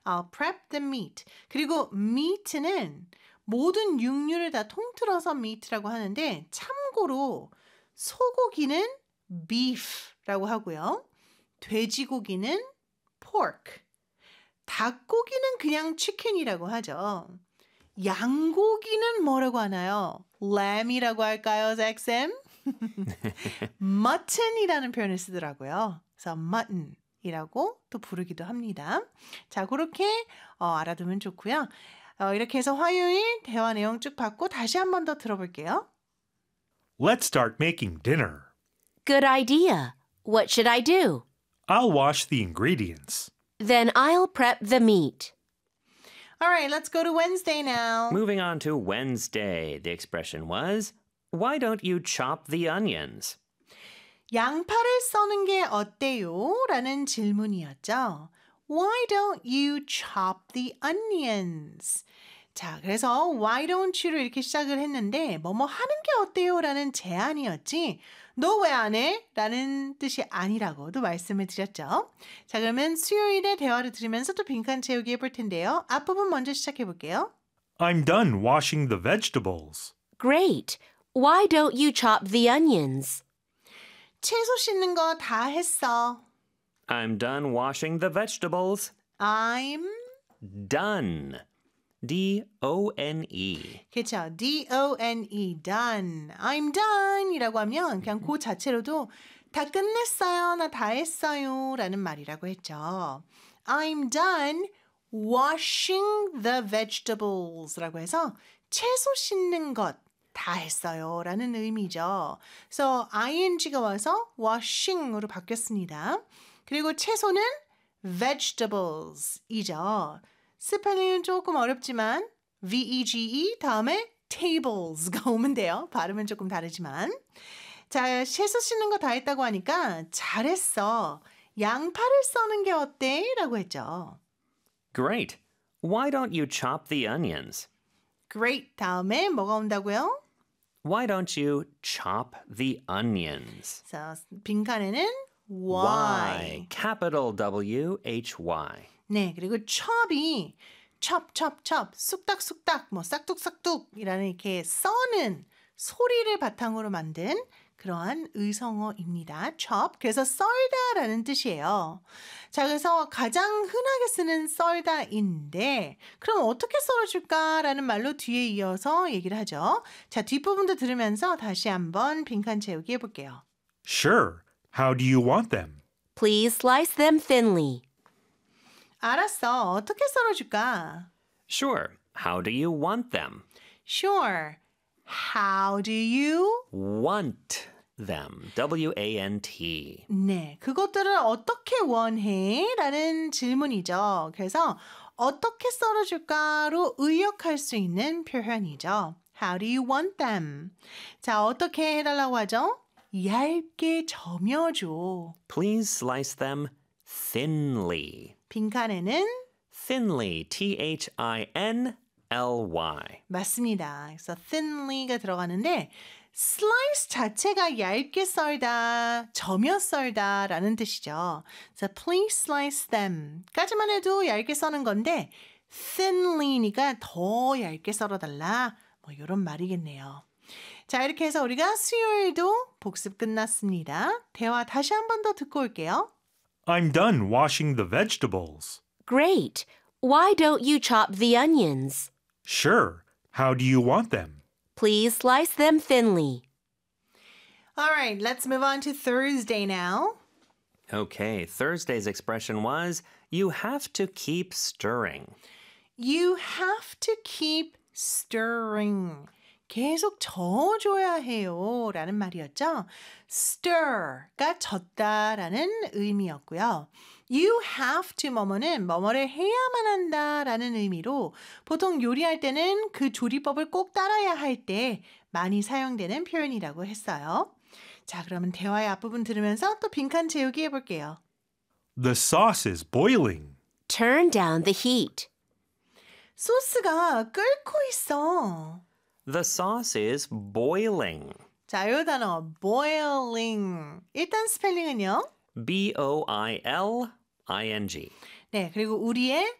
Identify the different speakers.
Speaker 1: I'll prep the meat. 그리고 meat는 모든 육류를 다 통틀어서 meat라고 하는데 참고로 소고기는 beef라고 하고요. 돼지고기는 pork. 닭고기는 그냥 chicken이라고 하죠. 양고기는 뭐라고 하나요? lamb이라고 할까요, 잭쌤? mutton이라는 표현을 쓰더라고요. 그래서 mutton이라고 또 부르기도 합니다. 자, 그렇게 알아두면 좋고요. 이렇게 해서 화요일 대화 내용 쭉 받고 다시 한 번 더 들어볼게요.
Speaker 2: Let's start making dinner.
Speaker 3: Good idea. What should I do?
Speaker 2: I'll wash the ingredients.
Speaker 3: Then I'll prep the meat.
Speaker 1: All right, let's go to Wednesday now.
Speaker 4: Moving on to Wednesday, the expression was, why don't you chop the onions?
Speaker 1: 양파를 써는 게 어때요? 라는 질문이었죠. Why don't you chop the onions? 자, 그래서 why don't you로 이렇게 시작을 했는데 뭐뭐 하는 게 어때요? 라는 제안이었지 너 왜 안 해? 라는 뜻이 아니라고도 말씀을 드렸죠. 자, 그러면 수요일에 대화를 들으면서 또 빈칸 채우기 해볼 텐데요. 앞부분 먼저 시작해 볼게요.
Speaker 2: I'm done washing the vegetables.
Speaker 3: Great. Why don't you chop the onions?
Speaker 1: 채소 씻는 거 다 했어.
Speaker 4: I'm done washing the vegetables.
Speaker 1: I'm
Speaker 4: Done. D-O-N-E.
Speaker 1: 그렇죠. D-O-N-E, done. I'm done 이라고 하면 그냥 그 자체로도 다 끝냈어요, 나 다 했어요 라는 말이라고 했죠. I'm done washing the vegetables 라고 해서 채소 씻는 것 다 했어요 라는 의미죠. 그래서 ing가 와서 washing으로 바뀌었습니다. 그리고 채소는 vegetables이죠. 스펠링은 조금 어렵지만 V-E-G-E 다음에 tables가 오면 돼요. 발음은 조금 다르지만. 자, 채소 씻는 거 다 했다고 하니까 잘했어. 양파를 써는 게 어때? 라고 했죠.
Speaker 4: Great. Why don't you chop the onions?
Speaker 1: Great 다음에 뭐가 온다고요?
Speaker 4: Why don't you chop the onions?
Speaker 1: 자, 빈칸에는 why.
Speaker 4: Capital W-H-Y.
Speaker 1: 네, 그리고 chop이 chop, 쑥닥쑥닥, 뭐 싹둑싹둑이라는 이렇게 써는 소리를 바탕으로 만든 그러한 의성어입니다. chop. 그래서 썰다라는 뜻이에요. 자, 그래서 가장 흔하게 쓰는 썰다인데 그럼 어떻게 썰어줄까라는 말로 뒤에 이어서 얘기를 하죠. 자, 뒷부분도 들으면서 다시 한번 빈칸 채우기 해볼게요.
Speaker 2: Sure. How do you want them?
Speaker 3: Please slice them thinly.
Speaker 1: 알았어. 어떻게 썰어줄까?
Speaker 4: Sure. How do you want them?
Speaker 1: Sure. How do you?
Speaker 4: Want them. W-A-N-T.
Speaker 1: 네, 그것들을 어떻게 원해? 라는 질문이죠. 그래서 어떻게 썰어줄까로 의역할 수 있는 표현이죠. How do you want them? 자, 어떻게 해달라고 하죠? 얇게 저며줘.
Speaker 4: Please slice them thinly.
Speaker 1: 빈칸에는
Speaker 4: Thinly. T-H-I-N-L-Y.
Speaker 1: 맞습니다. 그래서 thinly가 들어가는데 slice 자체가 얇게 썰다, 저며 썰다 라는 뜻이죠. 그래서 please slice them 까지만 해도 얇게 써는 건데 thinly니까 더 얇게 썰어달라 뭐 이런 말이겠네요. 자, 이렇게 해서 우리가 수요일도 복습 끝났습니다. 대화 다시 한 번 더 듣고 올게요.
Speaker 2: I'm done washing the vegetables.
Speaker 3: Great. Why don't you chop the onions?
Speaker 2: Sure. How do you want them?
Speaker 3: Please slice them thinly.
Speaker 1: All right, let's move on to Thursday now.
Speaker 4: Okay, Thursday's expression was, you have to keep stirring.
Speaker 1: You have to keep stirring. 계속 저어줘야 해요 라는 말이었죠. stir가 젓다라는 의미였고요. You have to 뭐뭐는 뭐뭐를 해야만 한다 라는 의미로 보통 요리할 때는 그 조리법을 꼭 따라야 할 때 많이 사용되는 표현이라고 했어요. 자, 그러면 대화의 앞부분 들으면서 또 빈칸 채우기 해볼게요.
Speaker 2: The sauce is boiling.
Speaker 3: Turn down the heat.
Speaker 1: 소스가 끓고 있어.
Speaker 4: The sauce is boiling.
Speaker 1: 자, 이 단어 boiling. 일단 스펠링은요.
Speaker 4: B-O-I-L-I-N-G.
Speaker 1: 네, 그리고 우리의